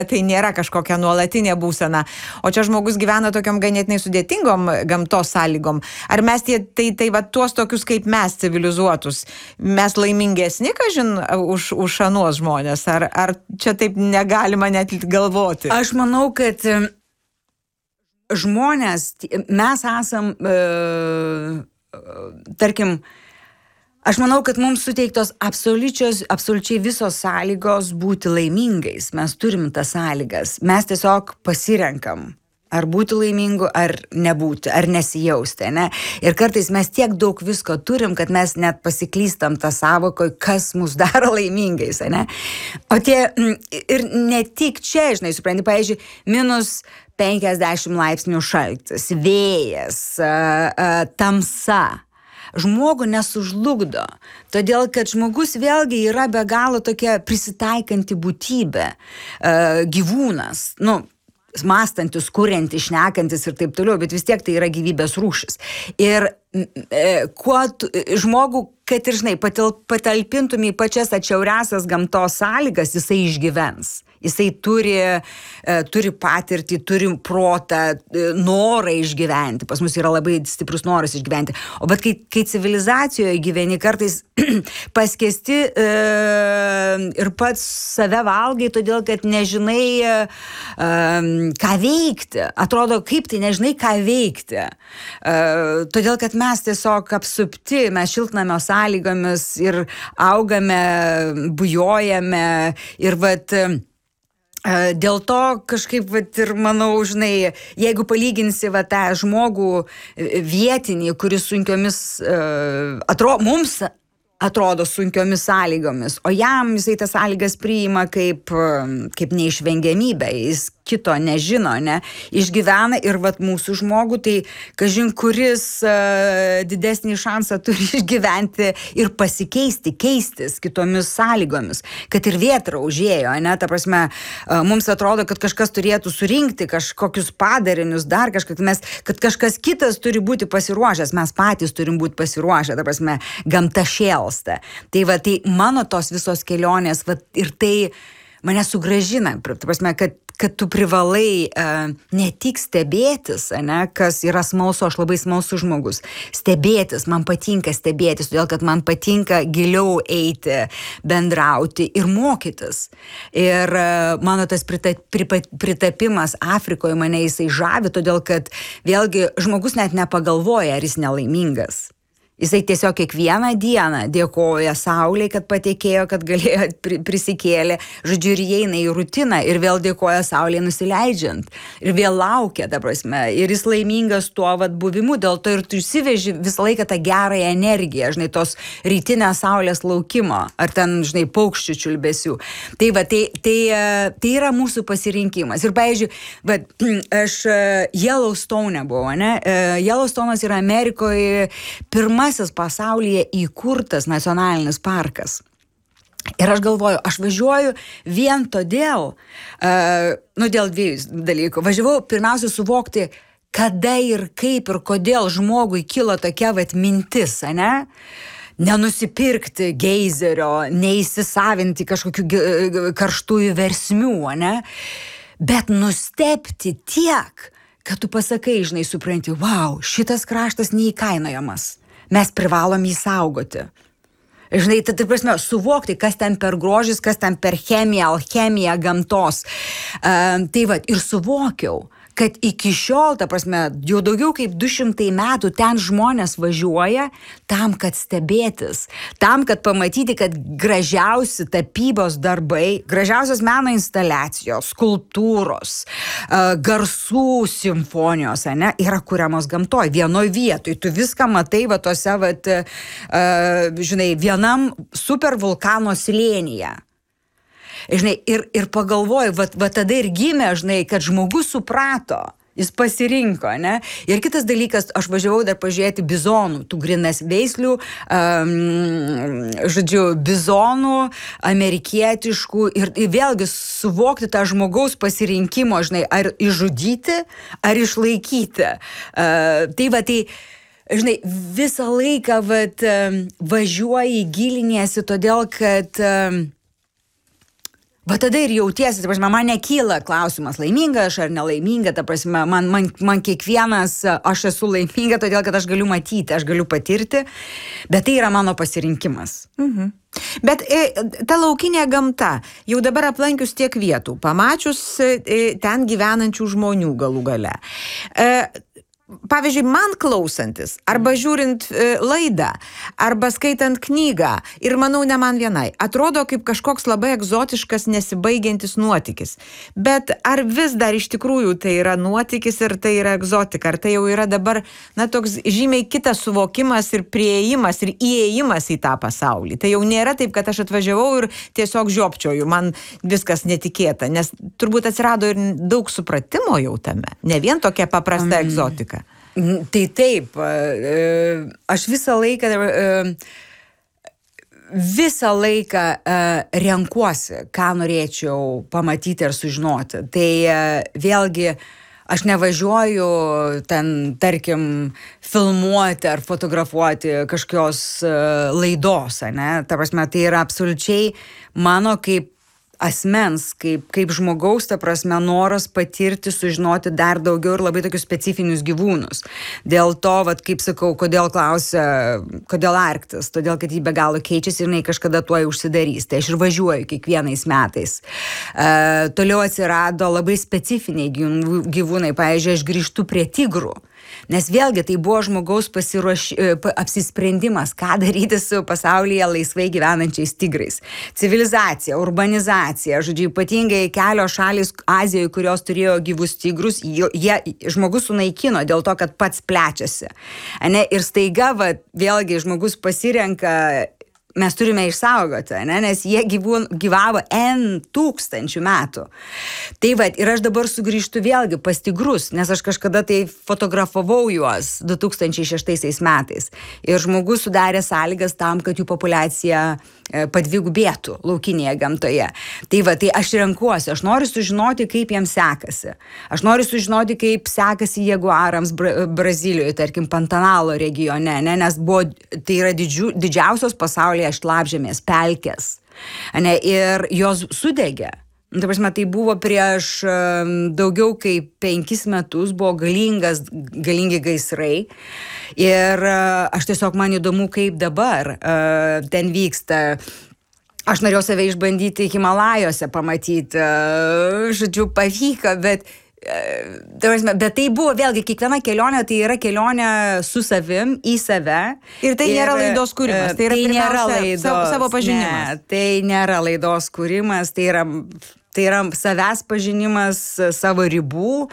tai nėra kažkokia nuolatinė būsena, o čia žmogus gyvena tokiom ganėtinai sudėtingom gamtos sąlygom. Ar mes tai va tuos tokius kaip mes civilizuotus, mes laimingesni, kažin, už anuos žmonės, ar čia taip negalima net galvoti? Aš manau, kad žmonės, mes esam, tarkim, aš manau, kad mums suteiktos absoliučiai visos sąlygos būti laimingais. Mes turim tas sąlygas. Mes tiesiog pasirenkam, ar būti laimingu, ar nebūti, ar nesijausti, ne? Ir kartais mes tiek daug visko turim, kad mes net pasiklystam tą sąvoką, kas mus daro laimingais, ne? O ir ne tik čia, žinai, supranti, pavyzdžiui, minus 50 laipsnių šaltis, vėjas, tamsa. Žmogų nesužlugdo, todėl kad žmogus vėlgi yra be galo tokia prisitaikanti būtybė, gyvūnas, mąstantis, kuriantis, šnekantis ir taip toliau, bet vis tiek tai yra gyvybės rūšis. Ir žmogų, kad ir, žinai, patalpintum į pačias atšiauriausias gamtos sąlygas, jisai išgyvens. Jisai turi patirtį, turi protą, norą išgyventi. Pas mus yra labai stiprus noras išgyventi. O bet kai civilizacijoje gyveni, kartais paskesti ir pats save valgai, todėl kad nežinai, ką veikti. Atrodo, kaip tai nežinai, ką veikti. Todėl, kad mes tiesiog apsupti, mes šiltnamio sąlygomis ir augame, bujojame ir dėl to kažkaip ir manau, žinai, jeigu palyginsi tą žmogų vietinį, kuris sunkiomis, mums atrodo sunkiomis sąlygomis, o jam jisai tas sąlygas priima kaip neišvengiamybę, jis kito nežino, ne, išgyvena ir mūsų žmogų, tai kažin kuris didesnį šansą turi išgyventi ir pasikeisti, keistis kitomis sąlygomis, kad ir vėtra užėjo, ne, ta prasme, mums atrodo, kad kažkas turėtų surinkti kažkokius padarinius, dar kad kažkas kitas turi būti pasiruošęs, mes patys turim būti pasiruošę, ta prasme, gamta šėlsta. Tai mano tos visos kelionės, ir tai mane sugrąžina, ta prasme, kad tu privalai ne tik stebėtis, ne, kas yra smalsu, aš labai smalsus žmogus, stebėtis, man patinka stebėtis, todėl kad man patinka giliau eiti, bendrauti ir mokytis. Ir mano tas pritapimas Afrikoje mane jisai žavi, todėl kad vėlgi žmogus net nepagalvoja, ar jis nelaimingas. Jisai tiesiog kiekvieną dieną dėkoja Saulei, kad patekėjo, kad galėjo prisikėlė, žodžiu, ir įeina į rutiną ir vėl dėkoja Saulei nusileidžiant. Ir vėl laukia, ta prasme, ir jis laimingas tuo buvimu, dėl to ir tu išsiveži visą laiką tą gerąją energiją, žinai, tos rytinės Saulės laukimo, ar ten, žinai, paukščių čiulbesių. Tai yra mūsų pasirinkimas. Ir, pavyzdžiui, aš Yellowstone buvau, ne? Yellowstone'as yra Amerikoje pirmasis pasaulyje įkurtas nacionalinis parkas. Ir aš galvoju, aš važiuoju vien todėl, dėl dviejų dalykų. Važiavau pirmiausia suvokti, kada ir kaip ir kodėl žmogui kilo tokia mintis, ne? Nenusipirkti geizerio, neįsisavinti kažkokių karštųjų versmių, ne? Bet nustebti tiek, kad tu pasakai, žinai, supranti, wow, šitas kraštas neįkainojamas. Mes privalom jį saugoti. Žinai, tai prasme, suvokti, kas ten per grožis, kas ten per chemiją, alchemiją gamtos. Ir suvokiau, kad iki šiol, ta prasme, jau daugiau kaip 200 metų ten žmonės važiuoja tam, kad stebėtis, tam, kad pamatyti, kad gražiausi tapybos darbai, gražiausios meno instaliacijos, skulptūros, garsų simfonijos, ne, yra kuriamos gamtoj, vienoj vietoj. Tu viską matai tose, žinai, vienam super vulkano slėnyje. Žinai, ir pagalvoju, tada ir gimė, žinai, kad žmogus suprato, jis pasirinko, ne? Ir kitas dalykas, aš važiavau dar pažiūrėti bizonų, tų grynas veislių, bizonų, amerikietiškų, ir vėlgi suvokti tą žmogaus pasirinkimo, žinai, ar išžudyti, ar išlaikyti. Žinai, visą laiką važiuoji, giliniesi, todėl kad Va tada ir jautiesi, ta prasme, man nekyla klausimas, laiminga aš ar nelaiminga, ta prasme, man kiekvienas, aš esu laiminga, todėl, kad aš galiu matyti, aš galiu patirti, bet tai yra mano pasirinkimas. Mhm. Bet ta laukinė gamta, jau dabar aplankius tiek vietų, pamačius ten gyvenančių žmonių galų gale. Pavyzdžiui, man klausantis, arba žiūrint laidą, arba skaitant knygą, ir manau, ne man vienai, atrodo kaip kažkoks labai egzotiškas, nesibaigiantis nuotykis. Bet ar vis dar iš tikrųjų tai yra nuotykis ir tai yra egzotika? Ar tai jau yra dabar, toks žymiai kitas suvokimas ir priėjimas ir įėjimas į tą pasaulį? Tai jau nėra taip, kad aš atvažiavau ir tiesiog žiopčioju, man viskas netikėta, nes turbūt atsirado ir daug supratimo jau tame, ne vien tokia paprasta egzotika. Tai taip, aš visą laiką renkuosi, ką norėčiau pamatyti ar sužinoti. Tai vėlgi aš nevažiuoju ten, tarkim, filmuoti ar fotografuoti kažkokios laidos, ne? Ta prasme, tai yra absoliučiai mano kaip asmens, kaip žmogaus, ta prasme, noras patirti, sužinoti dar daugiau ir labai tokius specifinius gyvūnus. Dėl to, kaip sakau, kodėl klausia, kodėl Arktis? Todėl, kad jį be galo keičiasi ir jinai kažkada tuoj užsidarys. Tai aš ir važiuoju kiekvienais metais. Toliau atsirado labai specifiniai gyvūnai. Pavyzdžiui, aš grįžtu prie tigrų. Nes vėlgi tai buvo žmogaus apsisprendimas, ką daryti su pasaulyje laisvai gyvenančiais tigrais. Civilizacija, urbanizacija, žodžiu, ypatingai kelios šalys Azijoje, kurios turėjo gyvus tigrus, žmogus sunaikino dėl to, kad pats plečiasi. Ir staiga, vėlgi, žmogus pasirenka, mes turime išsaugoti, nes jie gyvavo N tūkstančių metų. Tai ir aš dabar sugrįžtu vėlgi pas tigrus, nes aš kažkada tai fotografavau juos 2006 metais. Ir žmogus sudarė sąlygas tam, kad jų populiacija padvigubėtų laukinėje gamtoje. Tai aš renkuosi, aš noriu sužinoti, kaip jiems sekasi. Aš noriu sužinoti, kaip sekasi jaguarams Brazilijoje, tarkim, Pantanalo regione, nes tai yra didžiausios pasaulyje šlapžemės pelkės. Ir jos sudegė. Ta prasme, tai buvo prieš daugiau kaip 5 metus, buvo galingi gaisrai. Ir aš tiesiog, man įdomu, kaip dabar ten vyksta. Aš norėjau save išbandyti Himalajose, pamatyti, žodžiu, pavyko, bet tai buvo vėlgi kiekviena kelionė, tai yra kelionė su savim, į save. Ir tai nėra laidos kūrimas, tai yra savo pažinimas. Ne, tai nėra laidos kūrimas, tai yra savęs pažinimas, savo ribų,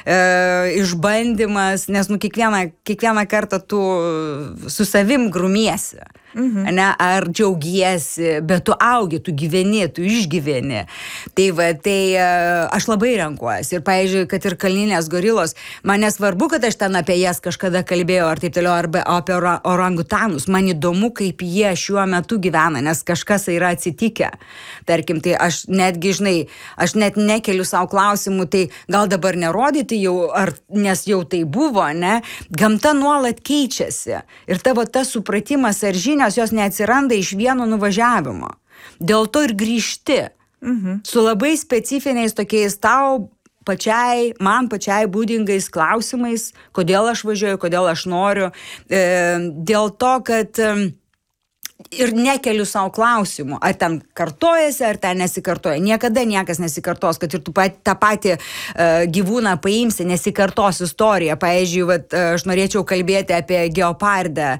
išbandymas, nes kiekvieną kartą tu su savim grumiesi. Ar džiaugiesi, bet tu augi, tu gyveni, tu išgyveni. Tai aš labai renkuosi. Ir, pavyzdžiui, kad ir kalninės gorilos, man nesvarbu, kad aš ten apie jas kažkada kalbėjau, ar taip toliau, arba apie orangutanus. Man įdomu, kaip jie šiuo metu gyvena, nes kažkas yra atsitikę. Tarkim, tai aš netgi, aš net nekeliu savo klausimų, tai gal dabar nerodyti jau, nes jau tai buvo, ne? Gamta nuolat keičiasi. Ir tavo tas supratimas ar žinios, jos neatsiranda iš vieno nuvažiavimo. Dėl to ir grįžti. Su labai specifiniais tokiais man pačiai būdingais klausimais, kodėl aš važiuoju, kodėl aš noriu. Dėl to, kad ir nekeliu savo klausimų, ar ten kartojasi, ar ten nesikartoja. Niekada niekas nesikartos, kad ir tu tą patį gyvūną paimsi, nesikartos istorija. Pavyzdžiui, aš norėčiau kalbėti apie geopardą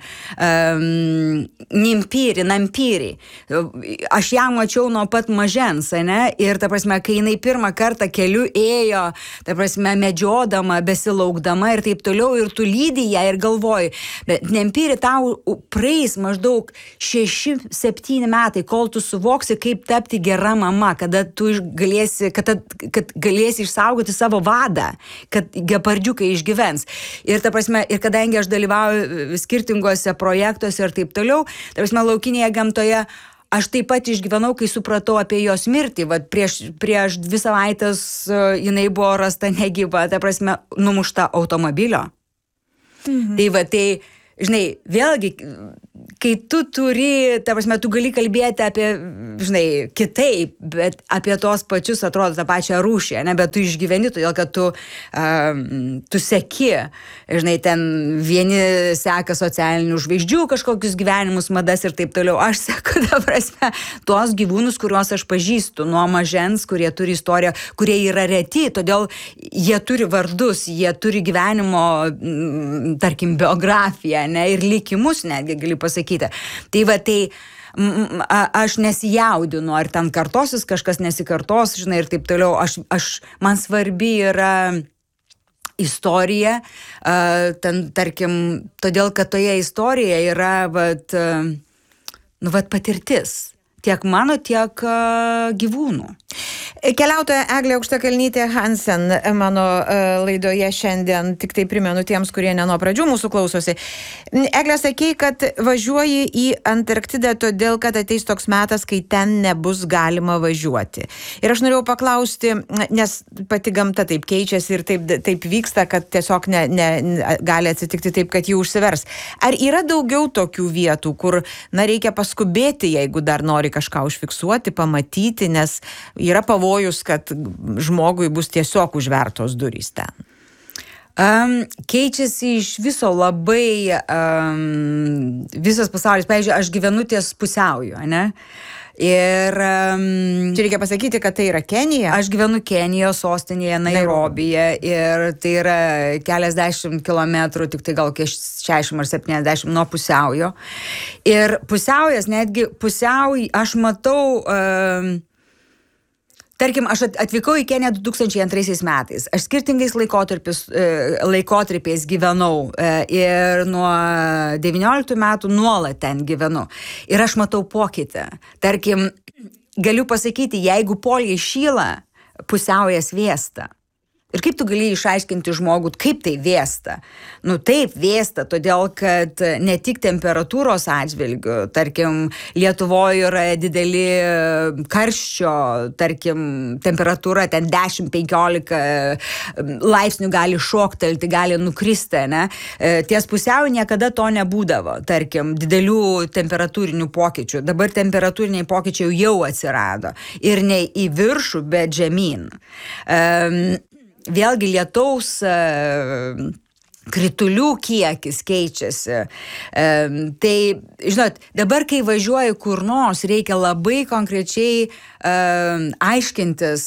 Nampyrį. Aš ją mačiau nuo pat mažens, ir, ta prasme, kai jinai pirmą kartą keliu ėjo, ta prasme, medžiodama, besilaukdama ir taip toliau, ir tu lydi ją ir galvoji, bet Nampyrį tau praeis maždaug 6-7 metai, kol tu suvoksi, kaip tapti gera mama, kada tu galėsi, kad galėsi išsaugoti savo vadą, kad gepardiukai išgyvens. Ir, ta prasme, ir kadangi aš dalyvauju skirtingose projektuose ir taip toliau, ta prasme, laukinėje gamtoje, aš taip pat išgyvenau, kai supratau apie jos mirtį. Prieš 2 savaitės jinai buvo rasta negyva, ta prasme, numušta automobilio. Tai vėlgi, kai tu turi, ta prasme, tu gali kalbėti apie, žinai, kitaip, bet apie tos pačius, atrodo, tą pačią rūšį, ne, bet tu išgyveni, todėl kad tu seki, žinai, ten vieni seka socialinių žvaigždžių kažkokius gyvenimus, madas ir taip toliau. Aš seku, ta prasme, tuos gyvūnus, kuriuos aš pažįstu nuo mažens, kurie turi istoriją, kurie yra reti, todėl jie turi vardus, jie turi gyvenimo, tarkim, biografiją, ne, ir likimus netgi gali pasakyti. Tai va, tai aš nesijaudinu, ar ten kartosis kažkas nesikartos, žinai, ir taip toliau. Man svarbi yra istorija, ten, tarkim, todėl, kad toje istorijoje yra, patirtis. Tiek mano, tiek gyvūnų. Keliautoja Eglė Aukštakalnytė Hansen mano laidoje šiandien, tik tai primenu tiems, kurie ne nuo pradžių mūsų klausosi. Eglė, sakei, kad važiuoji į Antarktidą todėl, kad ateis toks metas, kai ten nebus galima važiuoti. Ir aš norėjau paklausti, nes pati gamta taip keičiasi ir taip vyksta, kad tiesiog gali atsitikti taip, kad jį užsivers. Ar yra daugiau tokių vietų, kur reikia paskubėti, jeigu dar nori kažką užfiksuoti, pamatyti, nes yra pavojus, kad žmogui bus tiesiog užvertos durys ten? Keičiasi iš viso labai visas pasaulis. Pavyzdžiui, aš gyvenu ties pusiauju, ne? Ir čia reikia pasakyti, kad tai yra Kenija. Aš gyvenu Kenijos sostinėje Nairobyje ir tai yra keliasdešimt kilometrų, tik tai gal 60 ar 70 nuo pusiaujo. Ir pusiaujas, netgi aš matau, tarkim, aš atvykau į Keniją 2002 metais. Aš skirtingais laikotarpiais gyvenau ir nuo 19 metų nuolat ten gyvenu. Ir aš matau pokytį. Tarkim, galiu pasakyti, jeigu poliai šyla, pusiaujas vėsta. Ir kaip tu gali išaiškinti žmogų, kaip tai vėsta? Taip vėsta, todėl kad ne tik temperatūros atžvilgių, tarkim, Lietuvoje yra dideli karščio, tarkim, temperatūra ten 10-15 laipsnių gali šoktelti, gali nukristi, ne? Ties pusiau niekada to nebūdavo, tarkim, didelių temperatūrinių pokyčių. Dabar temperatūriniai pokyčiai jau atsirado. Ir ne į viršų, bet žemyn. Vėlgi lietaus kritulių kiekis keičiasi. Tai, žinot, dabar, kai važiuoju kur nors, reikia labai konkrečiai aiškintis,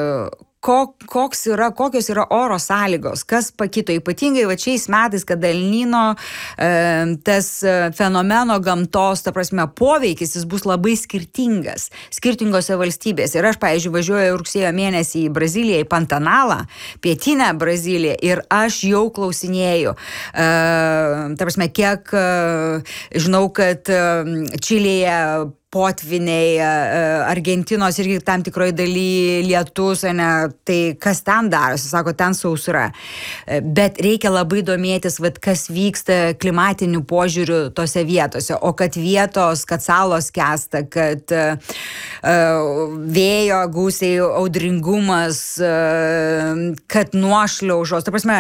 kokios yra oro sąlygos, kas pakito. Ypatingai šiais metais, kad El Nino tas fenomeno gamtos, ta prasme, poveikis, jis bus labai skirtingas, skirtingose valstybėse. Ir aš, pavyzdžiui, važiuoju rugsėjo mėnesį į Braziliją, į Pantanalą, pietinę Braziliją, ir aš jau klausinėju. Ta prasme, kiek žinau, kad Čilėje potviniai, Argentinos irgi tam tikroje daly lietus, ne, tai kas ten darosi, sako, ten sausra. Bet reikia labai domėtis, kas vyksta klimatiniu požiūriu tose vietose, o kad vietos, kad salos kesta, kad vėjo gūsiai, audringumas, kad nuošliaužos, ta prasme,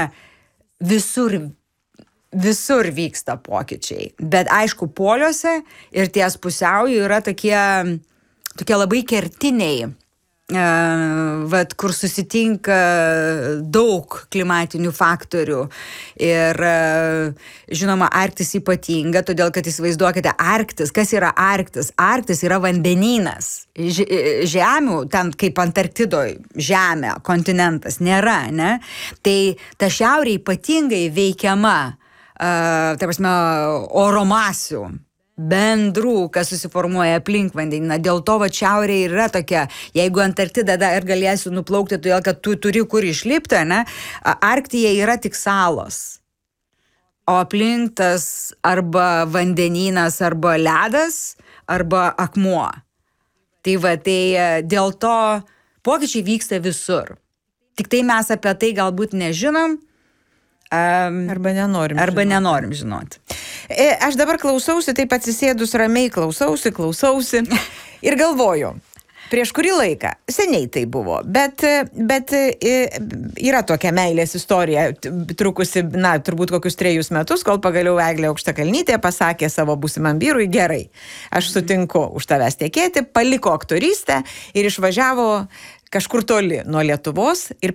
visur vyksta pokyčiai. Bet aišku, poliuose ir ties pusiauju yra tokie labai kertiniai, kur susitinka daug klimatinių faktorių. Ir žinoma, Arktis ypatinga, todėl kad įsivaizduokite, Arktis, kas yra Arktis? Arktis yra vandenynas. Žemių, ten kaip Antarktidoje, žemė, kontinentas nėra, ne? Tai ta šiaurė ypatingai veikiama, ta prasme, oro masių bendrų, kas susiformuoja aplink vandenyną. Dėl to šiaurė yra tokia, jeigu Antarktida dar galėsiu nuplaukti, todėl kad tu turi kur išlipti, ne? Arktyje yra tik salos, o aplink tas arba vandenynas, arba ledas, arba akmuo. Tai dėl to pokyčiai vyksta visur. Tik tai mes apie tai galbūt nežinom, arba nenorim žinoti. Aš dabar klausausi, taip atsisėdus ramiai klausausi ir galvoju, Prieš kurį laiką, seniai tai buvo, bet yra tokia meilės istorija, trukusi, turbūt kokius 3 metus, kol pagaliau Eglė Aukštakalnytė pasakė savo būsimam vyrui, gerai, aš sutinku už tavęs tekėti, paliko aktorystę ir išvažiavo kažkur toli nuo Lietuvos ir